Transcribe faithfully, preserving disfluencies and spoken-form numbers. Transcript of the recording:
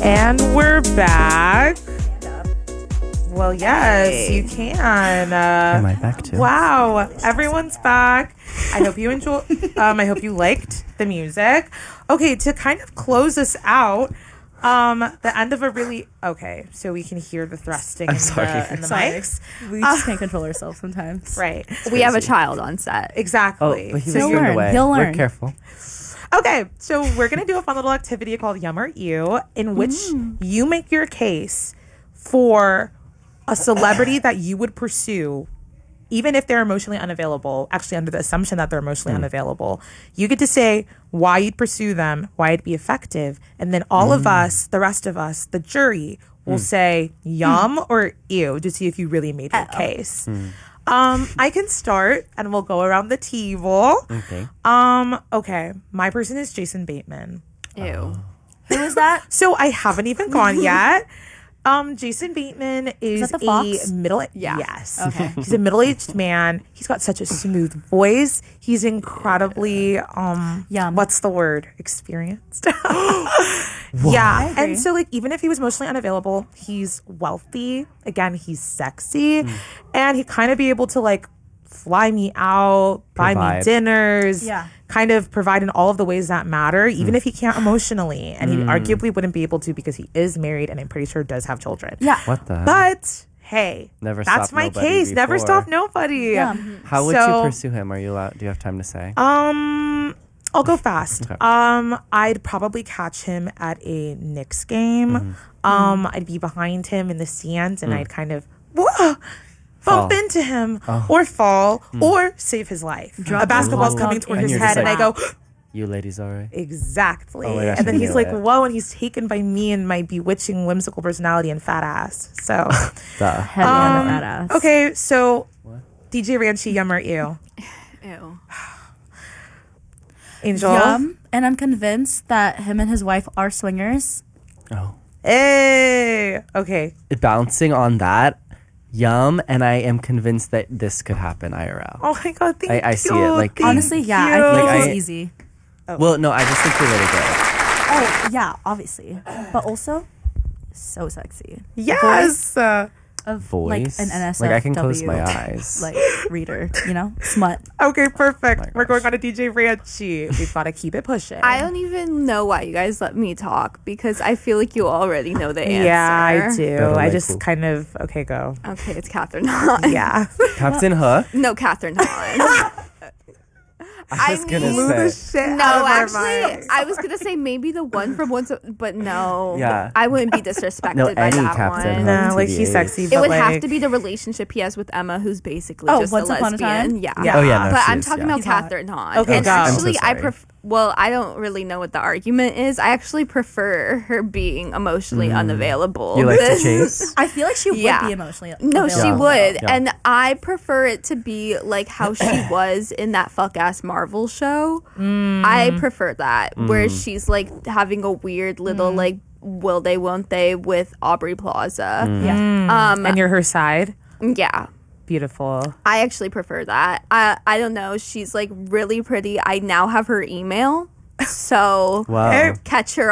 And we're back. Well, yes, hey. You can. Uh, Am I back too? Wow, everyone's back. I hope you enjoy. Um, I hope you liked the music. Okay, to kind of close us out, um, the end of a really okay. So we can hear the thrusting I'm in sorry. the, in the mics. We just uh, can't control ourselves sometimes. Right. We have a child on set. Exactly. Oh, but he so was He'll learn. away. He'll learn. We're careful. Okay, so we're gonna do a fun little activity called Yum or Ew, in which mm. you make your case for a celebrity that you would pursue, even if they're emotionally unavailable, actually under the assumption that they're emotionally mm. unavailable. You get to say why you'd pursue them, why it'd be effective, and then all mm. of us, the rest of us, the jury, will mm. say yum mm. or ew to see if you really made your Uh-oh. case. Mm. Um, I can start, and we'll go around the table. Okay. Um, okay, my person is Jason Bateman. Ew. Oh. Who is that? So I haven't even gone yet. Um, Jason Bateman is, is that the Fox? a middle. Yeah. Yes. Okay. He's a middle-aged man. He's got such a smooth voice. He's incredibly um. Yum. What's the word? Experienced. Yeah. And so, like, even if he was emotionally unavailable, he's wealthy. Again, he's sexy, mm. and he'd kind of be able to like fly me out, provide. buy me dinners. Yeah. Kind of provide in all of the ways that matter, even mm. if he can't emotionally. And mm. he arguably wouldn't be able to because he is married and I'm pretty sure does have children. Yeah. What the? But hey, Never that's my case. Before. Never stop nobody. Yeah. How would so, you pursue him? Are you allowed? Do you have time to say? Um, I'll go fast. Okay. Um, I'd probably catch him at a Knicks game. Mm-hmm. Um, mm. I'd be behind him in the stands and mm. I'd kind of whoa, bump fall. into him oh. or fall mm. or save his life. Drop a basketball's oh. coming toward and his you're head and like, I go, you ladies all right? Exactly. Oh gosh, and then he's like, it. whoa, and he's taken by me and my bewitching, whimsical personality and fat ass. So, heavy um, on the fat ass. Okay, so what? D J Ranchi, yum or ew? Ew. Angel? Yum, and I'm convinced that him and his wife are swingers. Oh. Hey! Okay. Bouncing on that, yum, and I am convinced that this could happen I R L. Oh my god, thank I, you. I see it. Like Thank Honestly, yeah, you. I think Like, it's I- easy. Oh. Well, no, I just think you're really good. Oh, yeah, obviously. But also, so sexy. Yes! Uh, Of Voice. like an N S F W. Like I can close my eyes. Like reader, you know? Smut. okay, perfect. Oh my We're going gosh. on to D J Ranchi. We've got to keep it pushing. I don't even know why you guys let me talk because I feel like you already know the answer. Yeah, I do. Better I like just who? kind of, okay, go. Okay, it's Catherine Hahn. Yeah. Captain Hook. No, Catherine Hahn. I was I gonna mean- Blew the say. shit No, out of our actually, minds. I was gonna say maybe the one from once, but no. Yeah. I wouldn't be disrespected No, by any that Captain one. Hook. No, like T V he's H. sexy, It but would like, have to be the relationship he has with Emma, who's basically Oh, just Once a Upon a lesbian. Time? Yeah. Yeah. Oh yeah, no, But she I'm is, talking yeah. about He's hot. Catherine Hahn. Okay, and go. I'm so actually, I sorry. pref- well, I don't really know what the argument is. I actually prefer her being emotionally Mm. unavailable. You like to This- chase? I feel like she would Yeah. be emotionally No, she available. would. Yeah. And I prefer it to be like how she was in that fuck ass Marvel show. I prefer that, where Mm. she's like having a weird little like will they, won't they with Aubrey Plaza. Mm. Yeah. Um, and you're her side? yeah. Beautiful. I actually prefer that. I I don't know. She's like really pretty. I now have her email. So Wow. catch her